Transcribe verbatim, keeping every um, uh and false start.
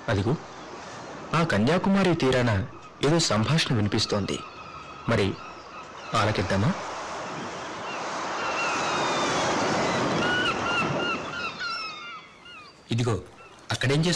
అదిగో ఆ కన్యాకుమారి తీరాన ఏదో సంభాషణ వినిపిస్తోంది. మరి ఆలకిద్దామా? ఇదిగో అక్కడేం